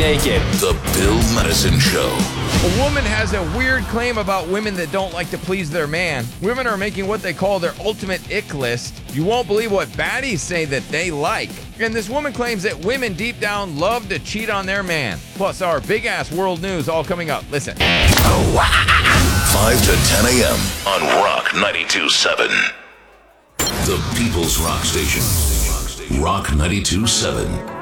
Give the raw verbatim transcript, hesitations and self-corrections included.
naked. The Bill Medicine Show. A woman has a weird claim about women that don't like to please their man. Women are making what they call their ultimate ick list. You won't believe what baddies say that they like. And this woman claims that women deep down love to cheat on their man. Plus our big-ass world news all coming up. Listen. five to ten a.m. on Rock ninety-two point seven. The People's Rock Station. Rock ninety-two point seven.